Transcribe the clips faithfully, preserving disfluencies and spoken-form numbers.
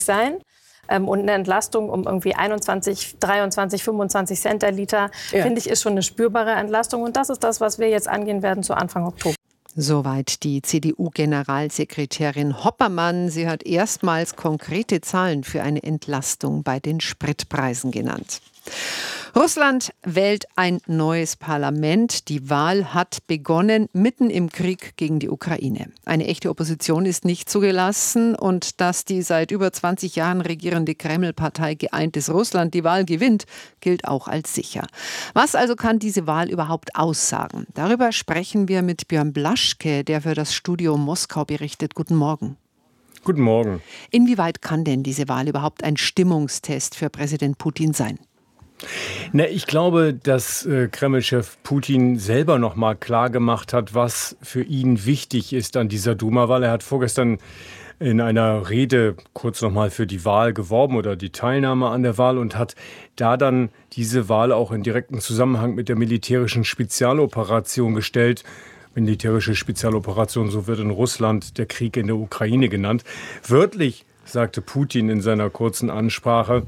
sein. Ähm, und eine Entlastung um irgendwie einundzwanzig, dreiundzwanzig, fünfundzwanzig Cent der Liter, ja. finde ich, ist schon eine spürbare Entlastung. Und das ist das, was wir jetzt angehen werden zu Anfang Oktober. Soweit die C D U-Generalsekretärin Hoppermann. Sie hat erstmals konkrete Zahlen für eine Entlastung bei den Spritpreisen genannt. Russland wählt ein neues Parlament. Die Wahl hat begonnen mitten im Krieg gegen die Ukraine. Eine echte Opposition ist nicht zugelassen und dass die seit über zwanzig Jahren regierende Kreml-Partei Geeintes Russland die Wahl gewinnt, gilt auch als sicher. Was also kann diese Wahl überhaupt aussagen? Darüber sprechen wir mit Björn Blaschke, der für das Studio Moskau berichtet. Guten Morgen. Guten Morgen. Inwieweit kann denn diese Wahl überhaupt ein Stimmungstest für Präsident Putin sein? Na, ich glaube, dass äh, Kreml-Chef Putin selber noch mal klar gemacht hat, was für ihn wichtig ist an dieser Duma-Wahl. Er hat vorgestern in einer Rede kurz noch mal für die Wahl geworben oder die Teilnahme an der Wahl und hat da dann diese Wahl auch in direkten Zusammenhang mit der militärischen Spezialoperation gestellt. Militärische Spezialoperation, so wird in Russland der Krieg in der Ukraine genannt. Wörtlich sagte Putin in seiner kurzen Ansprache: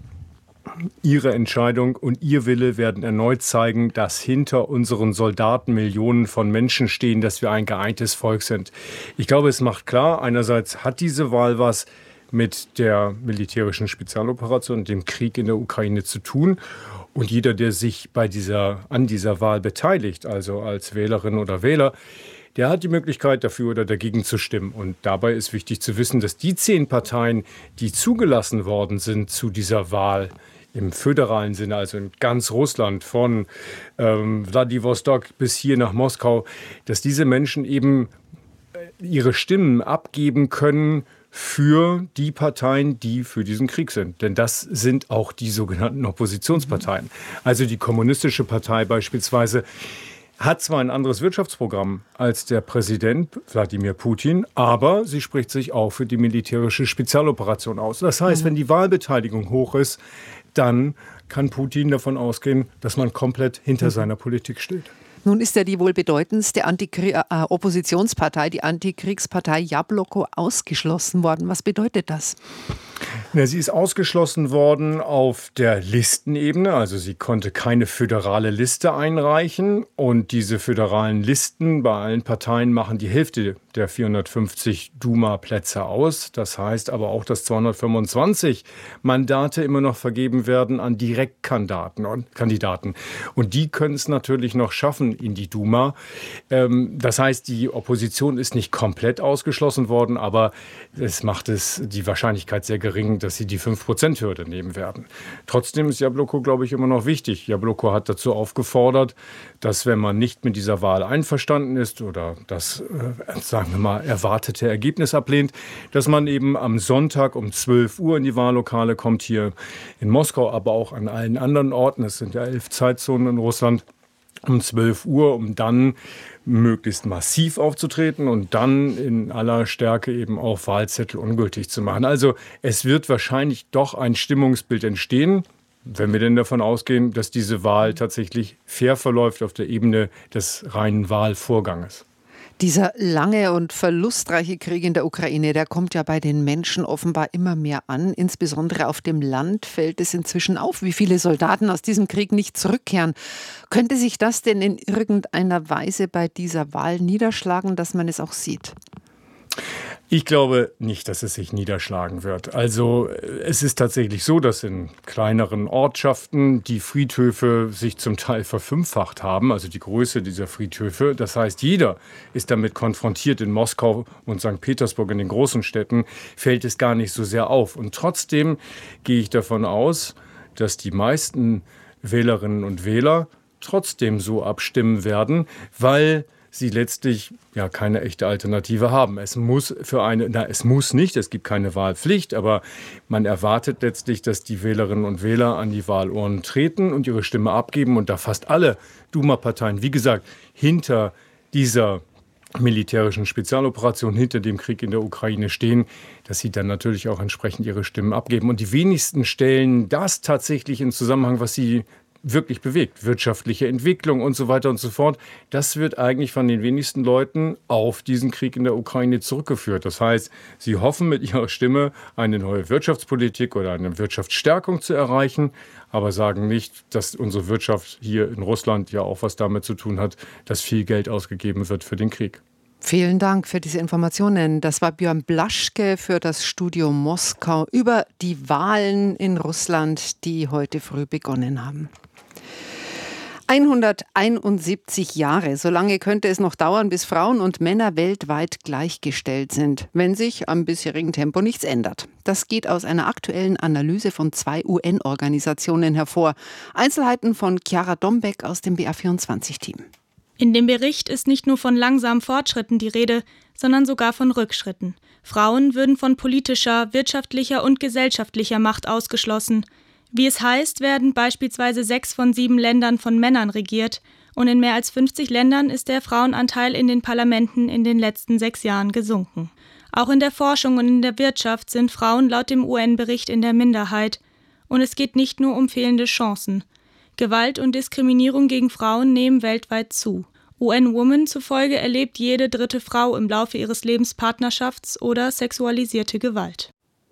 Ihre Entscheidung und Ihr Wille werden erneut zeigen, dass hinter unseren Soldaten Millionen von Menschen stehen, dass wir ein geeintes Volk sind. Ich glaube, es macht klar, einerseits hat diese Wahl was mit der militärischen Spezialoperation, dem Krieg in der Ukraine zu tun. Und jeder, der sich bei dieser, an dieser Wahl beteiligt, also als Wählerin oder Wähler, der hat die Möglichkeit, dafür oder dagegen zu stimmen. Und dabei ist wichtig zu wissen, dass die zehn Parteien, die zugelassen worden sind zu dieser Wahl, im föderalen Sinne, also in ganz Russland, von ähm, Wladiwostok bis hier nach Moskau, dass diese Menschen eben ihre Stimmen abgeben können für die Parteien, die für diesen Krieg sind. Denn das sind auch die sogenannten Oppositionsparteien. Also die Kommunistische Partei beispielsweise hat zwar ein anderes Wirtschaftsprogramm als der Präsident Wladimir Putin, aber sie spricht sich auch für die militärische Spezialoperation aus. Das heißt, mhm. wenn die Wahlbeteiligung hoch ist, dann kann Putin davon ausgehen, dass man komplett hinter mhm. seiner Politik steht. Nun ist ja die wohl bedeutendste Antikrie- äh, Oppositionspartei, die Antikriegspartei Jabloko, ausgeschlossen worden. Was bedeutet das? Ja, sie ist ausgeschlossen worden auf der Listenebene. Also sie konnte keine föderale Liste einreichen. Und diese föderalen Listen bei allen Parteien machen die Hälfte der vierhundertfünfzig Duma-Plätze aus. Das heißt aber auch, dass zweihundertfünfundzwanzig Mandate immer noch vergeben werden an Direktkandidaten. Und Kandidaten. Und die können es natürlich noch schaffen in die Duma. Das heißt, die Opposition ist nicht komplett ausgeschlossen worden, aber es macht es die Wahrscheinlichkeit sehr gering, dass sie die fünf Prozent Hürde nehmen werden. Trotzdem ist Jabloko, glaube ich, immer noch wichtig. Jabloko hat dazu aufgefordert, dass wenn man nicht mit dieser Wahl einverstanden ist oder das, äh, sagen wir mal, erwartete Ergebnis ablehnt, dass man eben am Sonntag um zwölf Uhr in die Wahllokale kommt, hier in Moskau, aber auch an allen anderen Orten. Es sind ja elf Zeitzonen in Russland. Um zwölf Uhr, um dann möglichst massiv aufzutreten und dann in aller Stärke eben auch Wahlzettel ungültig zu machen. Also es wird wahrscheinlich doch ein Stimmungsbild entstehen, wenn wir denn davon ausgehen, dass diese Wahl tatsächlich fair verläuft auf der Ebene des reinen Wahlvorganges. Dieser lange und verlustreiche Krieg in der Ukraine, der kommt ja bei den Menschen offenbar immer mehr an. Insbesondere auf dem Land fällt es inzwischen auf, wie viele Soldaten aus diesem Krieg nicht zurückkehren. Könnte sich das denn in irgendeiner Weise bei dieser Wahl niederschlagen, dass man es auch sieht? Ich glaube nicht, dass es sich niederschlagen wird. Also es ist tatsächlich so, dass in kleineren Ortschaften die Friedhöfe sich zum Teil verfünffacht haben, also die Größe dieser Friedhöfe. Das heißt, jeder ist damit konfrontiert. In Moskau und Sankt Petersburg, in den großen Städten, fällt es gar nicht so sehr auf. Und trotzdem gehe ich davon aus, dass die meisten Wählerinnen und Wähler trotzdem so abstimmen werden, weil sie letztlich ja keine echte Alternative haben. Es muss für eine, na, es muss nicht, es gibt keine Wahlpflicht, aber man erwartet letztlich, dass die Wählerinnen und Wähler an die Wahlurnen treten und ihre Stimme abgeben. Und da fast alle Duma-Parteien, wie gesagt, hinter dieser militärischen Spezialoperation, hinter dem Krieg in der Ukraine stehen, dass sie dann natürlich auch entsprechend ihre Stimmen abgeben. Und die wenigsten stellen das tatsächlich in Zusammenhang, was sie wirklich bewegt. Wirtschaftliche Entwicklung und so weiter und so fort. Das wird eigentlich von den wenigsten Leuten auf diesen Krieg in der Ukraine zurückgeführt. Das heißt, sie hoffen mit ihrer Stimme eine neue Wirtschaftspolitik oder eine Wirtschaftsstärkung zu erreichen, aber sagen nicht, dass unsere Wirtschaft hier in Russland ja auch was damit zu tun hat, dass viel Geld ausgegeben wird für den Krieg. Vielen Dank für diese Informationen. Das war Björn Blaschke für das Studio Moskau über die Wahlen in Russland, die heute früh begonnen haben. hunderteinundsiebzig Jahre, so lange könnte es noch dauern, bis Frauen und Männer weltweit gleichgestellt sind, wenn sich am bisherigen Tempo nichts ändert. Das geht aus einer aktuellen Analyse von zwei U N-Organisationen hervor. Einzelheiten von Chiara Dombeck aus dem B R vierundzwanzig-Team. In dem Bericht ist nicht nur von langsamen Fortschritten die Rede, sondern sogar von Rückschritten. Frauen würden von politischer, wirtschaftlicher und gesellschaftlicher Macht ausgeschlossen. Wie es heißt, werden beispielsweise sechs von sieben Ländern von Männern regiert und in mehr als fünfzig Ländern ist der Frauenanteil in den Parlamenten in den letzten sechs Jahren gesunken. Auch in der Forschung und in der Wirtschaft sind Frauen laut dem U N-Bericht in der Minderheit. Und es geht nicht nur um fehlende Chancen. Gewalt und Diskriminierung gegen Frauen nehmen weltweit zu. U N Women zufolge erlebt jede dritte Frau im Laufe ihres Lebens Partnerschafts- oder sexualisierte Gewalt.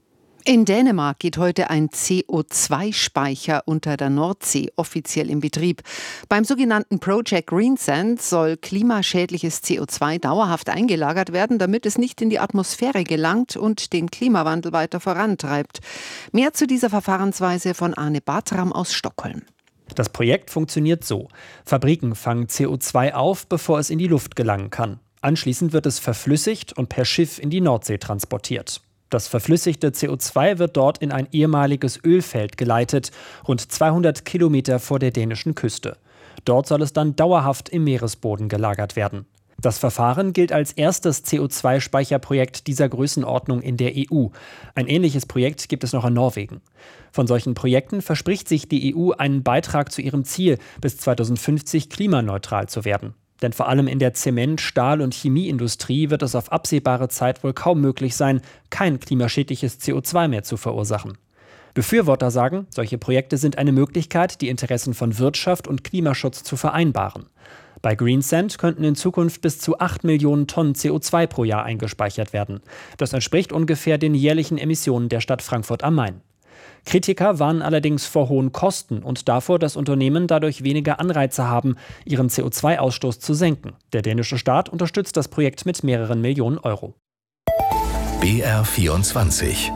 In Dänemark geht heute ein C O zwei Speicher unter der Nordsee offiziell in Betrieb. Beim sogenannten Project Greensand soll klimaschädliches C O zwei dauerhaft eingelagert werden, damit es nicht in die Atmosphäre gelangt und den Klimawandel weiter vorantreibt. Mehr zu dieser Verfahrensweise von Arne Bartram aus Stockholm. Das Projekt funktioniert so. Fabriken fangen C O zwei auf, bevor es in die Luft gelangen kann. Anschließend wird es verflüssigt und per Schiff in die Nordsee transportiert. Das verflüssigte C O zwei wird dort in ein ehemaliges Ölfeld geleitet, rund zweihundert Kilometer vor der dänischen Küste. Dort soll es dann dauerhaft im Meeresboden gelagert werden. Das Verfahren gilt als erstes C O zwei Speicherprojekt dieser Größenordnung in der E U. Ein ähnliches Projekt gibt es noch in Norwegen. Von solchen Projekten verspricht sich die E U einen Beitrag zu ihrem Ziel, bis zweitausendfünfzig klimaneutral zu werden. Denn vor allem in der Zement-, Stahl- und Chemieindustrie wird es auf absehbare Zeit wohl kaum möglich sein, kein klimaschädliches C O zwei mehr zu verursachen. Befürworter sagen, solche Projekte sind eine Möglichkeit, die Interessen von Wirtschaft und Klimaschutz zu vereinbaren. Bei Greensand könnten in Zukunft bis zu acht Millionen Tonnen C O zwei pro Jahr eingespeichert werden. Das entspricht ungefähr den jährlichen Emissionen der Stadt Frankfurt am Main. Kritiker warnen allerdings vor hohen Kosten und davor, dass Unternehmen dadurch weniger Anreize haben, ihren C O zwei Ausstoß zu senken. Der dänische Staat unterstützt das Projekt mit mehreren Millionen Euro. B R vierundzwanzig.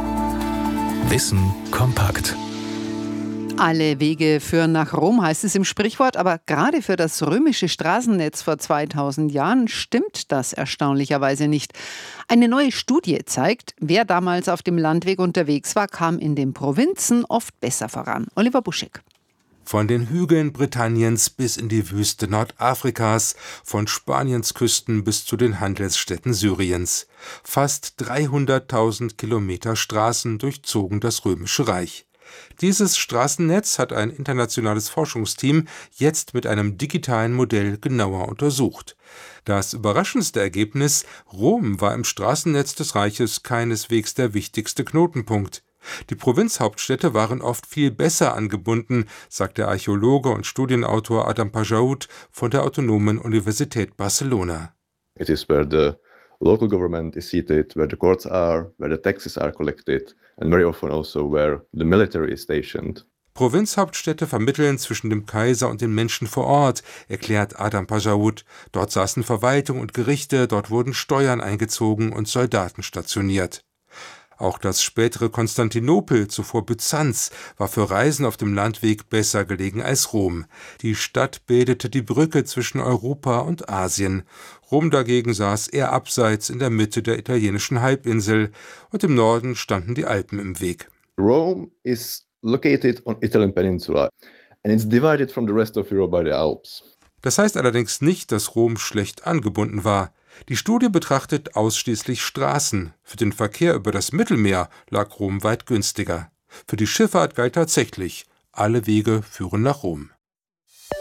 Wissen kompakt. Alle Wege führen nach Rom, heißt es im Sprichwort, aber gerade für das römische Straßennetz vor zweitausend Jahren stimmt das erstaunlicherweise nicht. Eine neue Studie zeigt, wer damals auf dem Landweg unterwegs war, kam in den Provinzen oft besser voran. Oliver Buschek. Von den Hügeln Britanniens bis in die Wüste Nordafrikas, von Spaniens Küsten bis zu den Handelsstädten Syriens. Fast dreihunderttausend Kilometer Straßen durchzogen das Römische Reich. Dieses Straßennetz hat ein internationales Forschungsteam jetzt mit einem digitalen Modell genauer untersucht. Das überraschendste Ergebnis: Rom war im Straßennetz des Reiches keineswegs der wichtigste Knotenpunkt. Die Provinzhauptstädte waren oft viel besser angebunden, sagt der Archäologe und Studienautor Adam Pajaut von der Autonomen Universität Barcelona. It is where the local government is seated, where the courts are, where the taxes are collected and very often also where the military is stationed. Provinzhauptstädte vermitteln zwischen dem Kaiser und den Menschen vor Ort, erklärt Adam Pajaut. Dort saßen Verwaltung und Gerichte, dort wurden Steuern eingezogen und Soldaten stationiert. Auch das spätere Konstantinopel, zuvor Byzanz, war für Reisen auf dem Landweg besser gelegen als Rom. Die Stadt bildete die Brücke zwischen Europa und Asien. Rom dagegen saß eher abseits in der Mitte der italienischen Halbinsel und im Norden standen die Alpen im Weg. Rome is located on Italian peninsula and it's divided from the rest of Europe by the Alps. Das heißt allerdings nicht, dass Rom schlecht angebunden war. Die Studie betrachtet ausschließlich Straßen. Für den Verkehr über das Mittelmeer lag Rom weit günstiger. Für die Schifffahrt galt tatsächlich, alle Wege führen nach Rom.